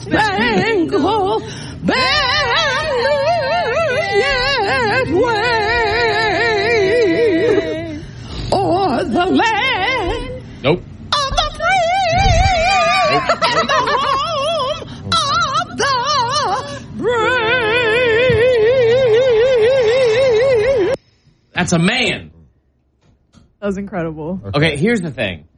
spangled banner yet wave o'er the land Nope. of the free and the home of the brave. That's a man. That was incredible. Okay, here's the thing.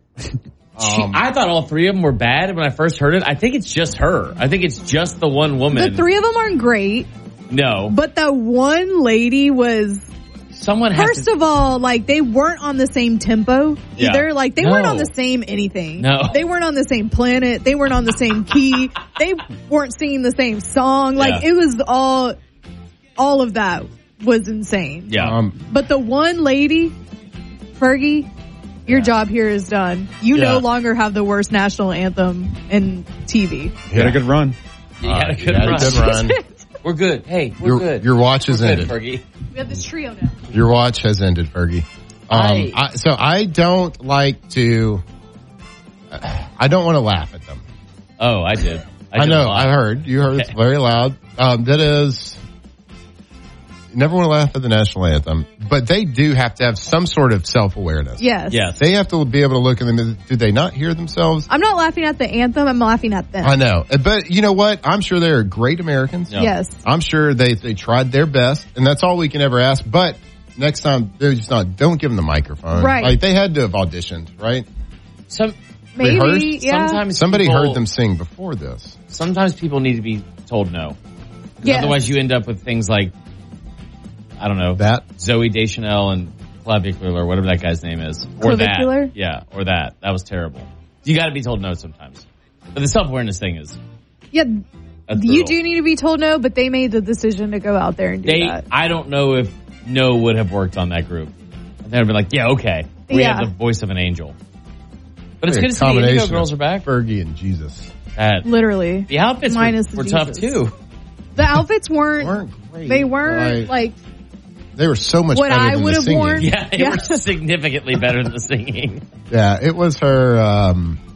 I thought all three of them were bad when I first heard it. I think it's just her. I think it's just the one woman. The three of them aren't great, No. but the one lady was... Someone has First of all, like, they weren't on the same tempo either. Yeah. Like, they weren't on the same anything. No. They weren't on the same planet. They weren't on the same key. They weren't singing the same song. Like, Yeah. it was all of that was insane. Yeah. But the one lady, Fergie, your job here is done. You no longer have the worst national anthem in TV. You had a good run. You had a good run. We're good. Hey, we're good. Your watch has We're ended. good, Fergie. We have this trio now. Your watch has ended, Fergie. So I don't like to. I don't want to laugh at them. Oh, I did. I know. I heard. You heard. It's very loud. That is. You never want to laugh at the national anthem, but they do have to have some sort of self-awareness. Yes. They have to be able to look at them. Do they not hear themselves? I'm not laughing at the anthem. I'm laughing at them. I know. But you know what? I'm sure they're great Americans. Yeah. Yes. I'm sure they tried their best, and that's all we can ever ask. But next time, they're just not. Don't give them the microphone. Right. Like, they had to have auditioned, right? Maybe, rehearsed? yeah. Sometimes Somebody people, heard them sing before this. Sometimes people need to be told no. 'Cause Yes. Otherwise, you end up with things like, I don't know, That Zoe Deschanel and Clavicular, or whatever that guy's name is. Or Clavicular? that. Yeah, or that. That was terrible. You got to be told no sometimes. But the self-awareness thing is, Yeah. that's You brutal. do need to be told no, but they made the decision to go out there and do that. I don't know if no would have worked on that group. They'd be like, yeah, okay. We Yeah. have the voice of an angel. But it's a good to see the Indigo combination Girls are of back. Fergie and Jesus. Literally. The outfits Minus were the tough Jesus. too. The outfits weren't Great. they weren't like they were so much what better I than would the have singing. worn. Yeah, they were significantly better than the singing. Yeah, it was her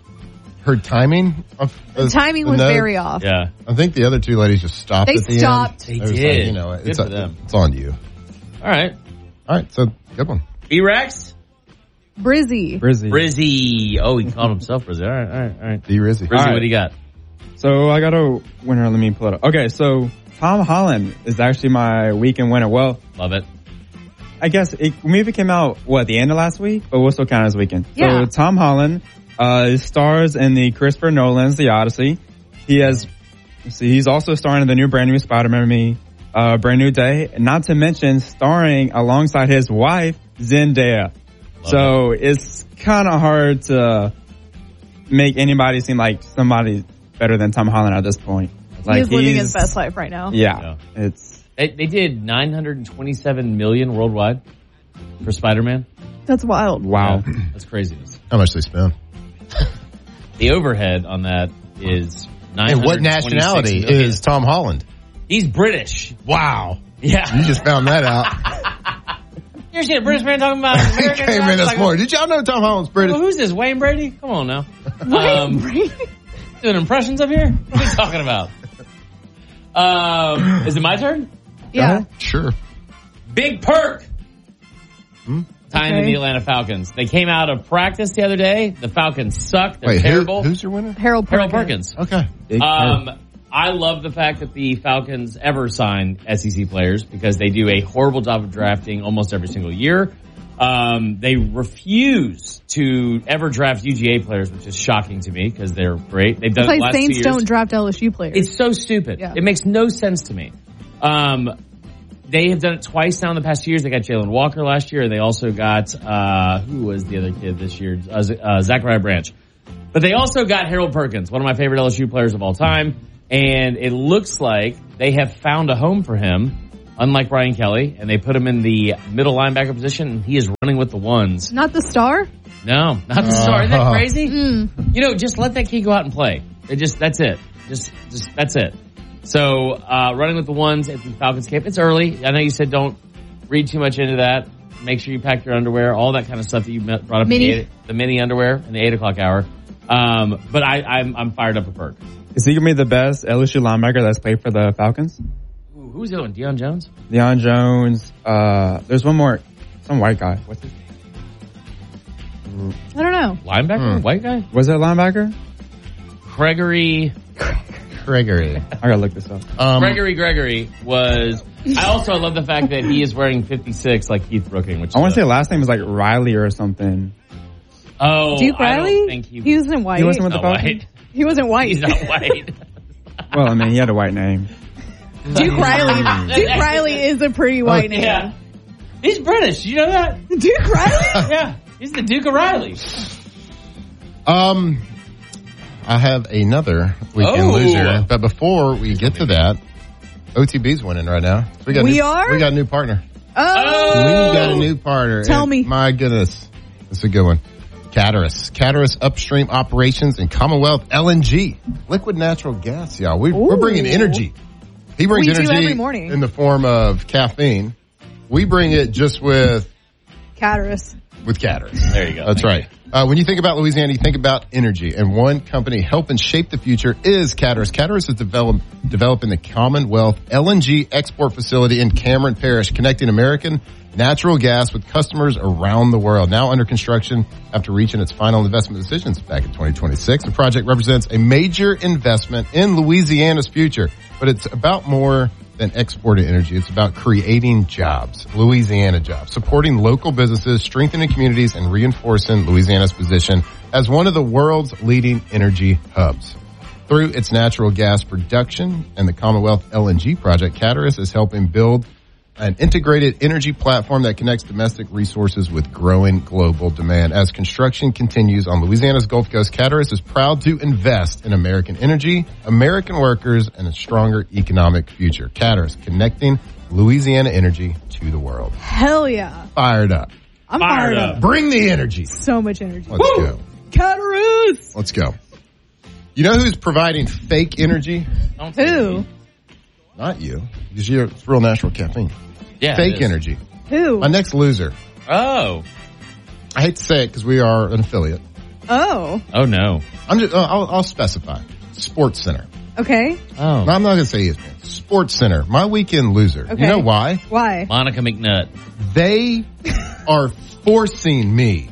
timing. The timing was very off. Yeah. I think the other two ladies just stopped They at the stopped. end. They It was did. like, you know, Good it's, for them. it's on you. All right. All right, so good one. B-Rex? Brizzy. Brizzy. Oh, he called himself Brizzy. All right. D-Rizzy. Brizzy, what do you got? So I got a winner. Let me pull it up. Okay, so Tom Holland is actually my weekend winner. Well, love it. I guess movie came out, the end of last week? But we'll still count it as weekend. Yeah. So Tom Holland stars in the Christopher Nolan's The Odyssey. He's also starring in the new brand new Spider-Man movie, Brand New Day. Not to mention starring alongside his wife, Zendaya. It's kind of hard to make anybody seem like somebody better than Tom Holland at this point. He is living his best life right now. Yeah. They did $927 million worldwide for Spider-Man. That's wild. Wow. Yeah, that's craziness. How much they spend? The overhead on that is And what nationality million. is Tom Holland? He's British. Wow. Yeah. You just found that out. You ever seen a British man talking about He American? came in this morning. Did y'all know Tom Holland's British? Well, who's this? Wayne Brady? Come on now. Wayne Brady? Doing impressions up here? What are you talking about? Is it my turn? Yeah. Sure. Big perk. Tying in the Atlanta Falcons. They came out of practice the other day. The Falcons suck. They're terrible. Who's your winner? Harold Perkins. Okay. I love the fact that the Falcons ever sign SEC players because they do a horrible job of drafting almost every single year. They refuse to ever draft UGA players, which is shocking to me because they're great. They've done it the last 2 Saints years. don't draft LSU players. It's so stupid. Yeah. It makes no sense to me. They have done it twice now in the past 2 years. They got Jalen Walker last year. They also got, who was the other kid this year? Zachariah Branch. But they also got Harold Perkins, one of my favorite LSU players of all time. And it looks like they have found a home for him, unlike Brian Kelly. And they put him in the middle linebacker position. And he is running with the ones. Not the star? No, not the star. Isn't that crazy? You know, just let that kid go out and play. That's it. Just that's it. So, running with the ones at the Falcons camp. It's early. I know you said don't read too much into that. Make sure you pack your underwear, all that kind of stuff that you brought up. The mini underwear in the 8 o'clock hour. But I'm fired up for Perk. Is he gonna be the best LSU linebacker that's played for the Falcons? Ooh, who's the other one? Deion Jones? Deion Jones. There's one more. Some white guy. What's his name? I don't know. Linebacker? White guy? Was it a linebacker? Gregory. Gregory. I gotta look this up. Gregory was. I also love the fact that he is wearing 56 like Keith Brooking, which I want to say last name was like Riley or something. Oh, Duke I Riley? don't think He wasn't white. He wasn't with not the Falcons? white. He wasn't white. He's not white. Well, I mean, he had a white name. Duke Riley. Duke Riley is a pretty white name. Yeah. He's British. You know that? Duke Riley? Yeah. He's the Duke of Riley. I have another weekend Oh. loser, but before we get to that, OTB's winning right now. We got We new, are? We got a new partner. Oh. We got a new partner. Tell And me. My goodness. That's a good one. Caterus Upstream Operations and Commonwealth LNG. Liquid natural gas, y'all. We're bringing energy. He brings We do energy every morning. in the form of caffeine. We bring it just with Caterus. Caterus. There you go. That's right. When you think about Louisiana, you think about energy, and one company helping shape the future is Caterus. Caterus is developing the Commonwealth LNG export facility in Cameron Parish, connecting American natural gas with customers around the world. Now under construction after reaching its final investment decisions back in 2026. The project represents a major investment in Louisiana's future, but it's about more than exporting energy. It's about creating jobs, Louisiana jobs, supporting local businesses, strengthening communities, and reinforcing Louisiana's position as one of the world's leading energy hubs. Through its natural gas production and the Commonwealth LNG project, Caterus is helping build an integrated energy platform that connects domestic resources with growing global demand. As construction continues on Louisiana's Gulf Coast, Caterus is proud to invest in American energy, American workers, and a stronger economic future. Caterus, connecting Louisiana energy to the world. Hell yeah. Fired up. I'm fired up. Bring the energy. So much energy. Let's go. Caterus. Let's go. You know who's providing fake energy? Don't say Who? me. Not you. Because it's real natural caffeine. Yeah. Fake it is. energy. Who? My next loser. Oh. I hate to say it because we are an affiliate. Oh. Oh no. I'll specify. Sports Center. Okay. Oh. No, I'm not going to say ESPN. Sports Center. My weekend loser. Okay. You know why? Why? Monica McNutt. They are forcing me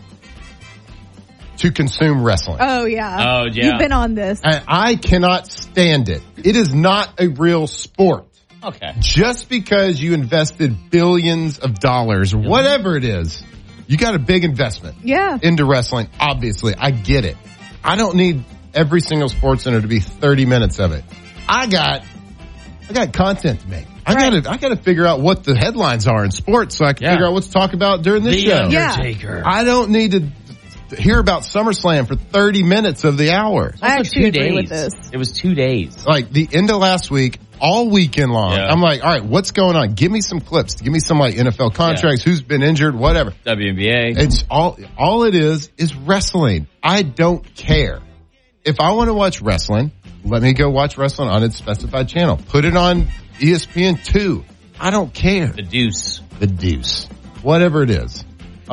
to consume wrestling. Oh yeah. Oh, yeah. You've been on this. And I cannot stand it. It is not a real sport. Okay. Just because you invested billions of dollars, whatever it is, you got a big investment Yeah. into wrestling. Obviously, I get it. I don't need every single sports center to be 30 minutes of it. I got content to make. I gotta figure out what the headlines are in sports so I can figure out what to talk about during this The show. Undertaker. I don't need to hear about SummerSlam for 30 minutes of the hour. I Also actually agree with this. It was 2 days. Like the end of last week, all weekend long. Yeah. I'm like, all right, what's going on? Give me some clips. Give me some like NFL contracts, who's been injured, whatever. WNBA. It's all it is wrestling. I don't care. If I want to watch wrestling, let me go watch wrestling on its specified channel. Put it on ESPN2. I don't care. The Deuce. The Deuce. Whatever it is.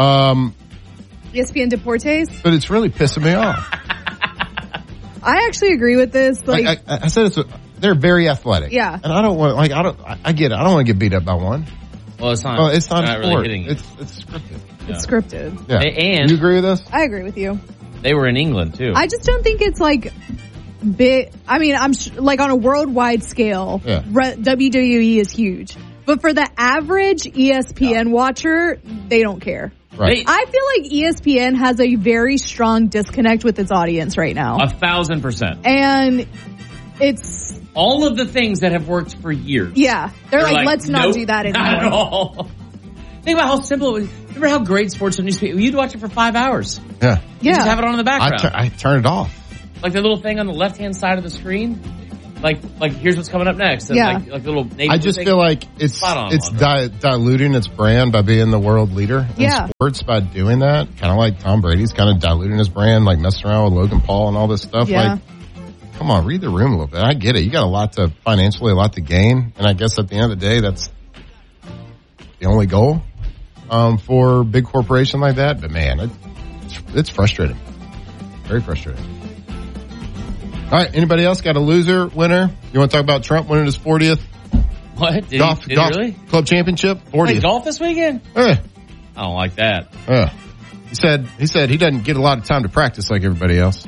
ESPN Deportes. But it's really pissing me off. I actually agree with this. Like, I said they're very athletic. Yeah. And I don't want, I get it. I don't want to get beat up by one. Well, it's not. Well, it's not a really sport. hitting it. It's scripted. it's scripted. Yeah. And- you agree with us? I agree with you. They were in England too. I just don't think it's like big. I mean, I'm like on a worldwide scale, Yeah. WWE is huge. But for the average ESPN watcher, they don't care. Right. I feel like ESPN has a very strong disconnect with its audience right now. 1,000%. And it's, All of the things that have worked for years. yeah, they're like, let's not nope, do that Not at anymore. all. Think about how simple it was. Remember how great sports news to be? You'd watch it for 5 hours. Yeah. You just have Yeah. it on in the background. I turn it off. Like the little thing on the left-hand side of the screen. Like here's what's coming up next. And Yeah. like little navy I just thing. feel like it's Spot on, diluting its brand by being the world leader in Yeah. sports by doing that. Kind of like Tom Brady's kind of diluting his brand, like messing around with Logan Paul and all this stuff. Yeah. Like, come on, read the room a little bit. I get it. You got a lot to gain. And I guess at the end of the day, that's the only goal, for a big corporation like that. But man, it's frustrating. Very frustrating. All right. Anybody else got a loser winner? You want to talk about Trump winning his 40th What? Did golf he really? club championship? 40th. Play golf this weekend? Eh. I don't like that. He said he doesn't get a lot of time to practice like everybody else.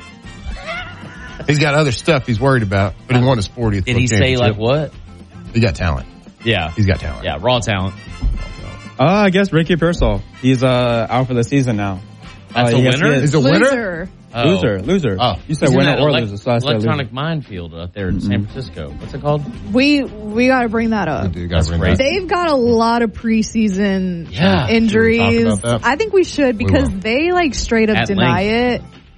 He's got other stuff he's worried about, but he won his 40th. Did he say like what? He got talent. Yeah. He's got talent. Yeah, raw talent. I guess Ricky Pearsall. He's out for the season now. That's a yes, winner? he is. He's a winner? Loser. Loser. Oh. You said He's in winner that or loser, so I said electronic loser. minefield out there in San Francisco. What's it called? We got to bring that We up. do gotta bring crazy. that. They've got a lot of preseason Yeah. injuries. Should we talk about that? I think we should because will. they like straight up At deny it.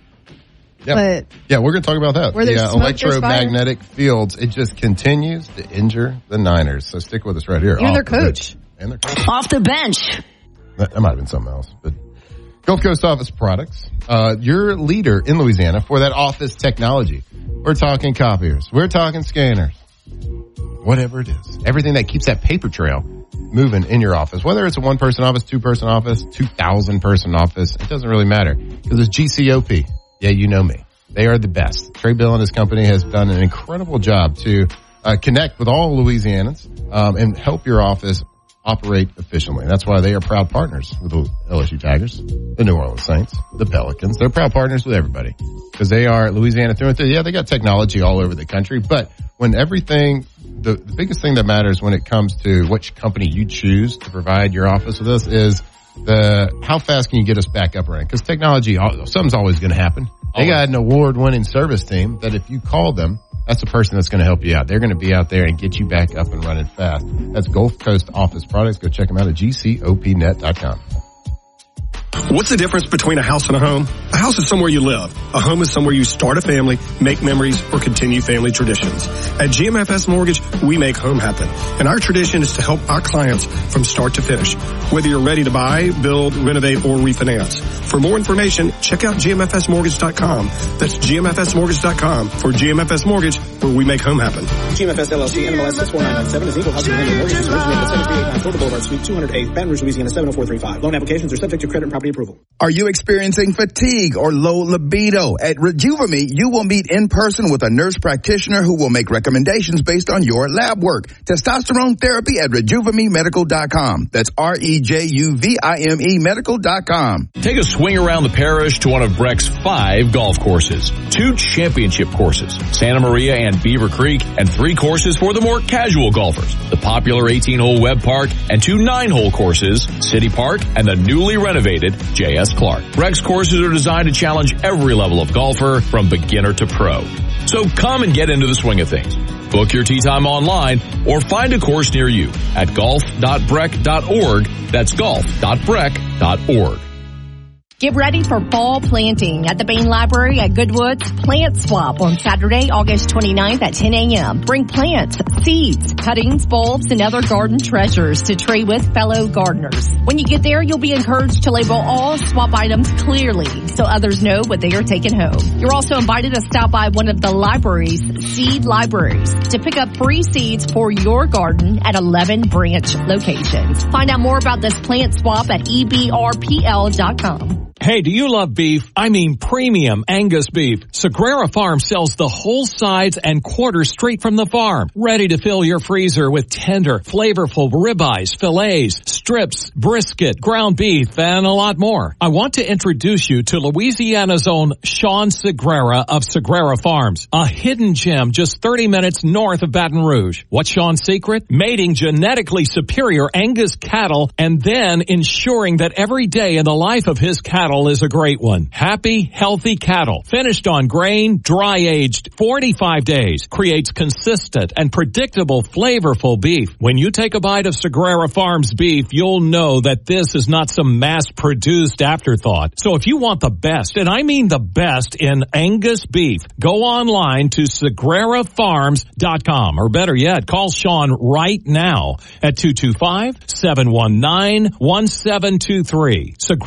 Yep. But Yeah, we're going to talk about that. Where there's The smoke, there's electromagnetic fields, it just continues to injure the Niners. So stick with us right here. even their Off the bench. coach. And their coach. Off the bench. That might have been something else, but Gulf Coast Office Products, your leader in Louisiana for that office technology. We're talking copiers. We're talking scanners. Whatever it is. Everything that keeps that paper trail moving in your office. Whether it's a one-person office, two-person office, 2,000-person office, it doesn't really matter because it's GCOP. Yeah, you know me. They are the best. Trey Bill and his company has done an incredible job to connect with all Louisianans and help your office operate efficiently. That's why they are proud partners with the LSU Tigers, the New Orleans Saints, the Pelicans. They're proud partners with everybody because they are Louisiana through and through. Yeah, they got technology all over the country, but when everything, the biggest thing that matters when it comes to which company you choose to provide your office with us is how fast can you get us back up and running? Because technology, something's always going to happen. They got an award-winning service team that if you call them, that's the person that's going to help you out. They're going to be out there and get you back up and running fast. That's Gulf Coast Office Products. Go check them out at gcopnet.com. What's the difference between a house and a home? A house is somewhere you live. A home is somewhere you start a family, make memories, or continue family traditions. At GMFS Mortgage, we make home happen. And our tradition is to help our clients from start to finish. Whether you're ready to buy, build, renovate, or refinance. For more information, check out GMFSmortgage.com. That's GMFSmortgage.com for GMFS Mortgage, where we make home happen. GMFS LLC, NMLS 64997 is equal housing lender mortgages originated at 7389 Florida Boulevard, Suite 208, Baton Rouge, Louisiana 70435. Loan applications are subject to credit and property approval. Are you experiencing fatigue or low libido? At Rejuvame, you will meet in person with a nurse practitioner who will make recommendations based on your lab work. Testosterone therapy at RejuvameMedical.com. That's REJUVIME Medical.com. Take a swing around the parish to one of Breck's 5 golf courses. 2 championship courses, Santa Maria and Beaver Creek, and 3 courses for the more casual golfers. The popular 18-hole Webb Park and 2 9-hole courses, City Park and the newly renovated J.S. Clark. Breck's courses are designed to challenge every level of golfer from beginner to pro. So come and get into the swing of things. Book your tee time online or find a course near you at golf.breck.org. That's golf.breck.org. Get ready for fall planting at the Bain Library at Goodwood's Plant Swap on Saturday, August 29th at 10 a.m. Bring plants, seeds, cuttings, bulbs, and other garden treasures to trade with fellow gardeners. When you get there, you'll be encouraged to label all swap items clearly so others know what they are taking home. You're also invited to stop by one of the library's seed libraries to pick up free seeds for your garden at 11 branch locations. Find out more about this plant swap at ebrpl.com. Hey, do you love beef? I mean premium Angus beef. Sagrera Farm sells the whole sides and quarters straight from the farm. Ready to fill your freezer with tender, flavorful ribeyes, fillets, strips, brisket, ground beef, and a lot more. I want to introduce you to Louisiana's own Sean Sagrera of Sagrera Farms, a hidden gem just 30 minutes north of Baton Rouge. What's Sean's secret? Mating genetically superior Angus cattle and then ensuring that every day in the life of his cattle is a great one. Happy, healthy cattle, finished on grain, dry-aged 45 days, creates consistent and predictable, flavorful beef. When you take a bite of Sagrera Farms beef, you'll know that this is not some mass-produced afterthought. So if you want the best, and I mean the best in Angus beef, go online to SagreraFarms.com, or better yet, call Sean right now at 225-719-1723.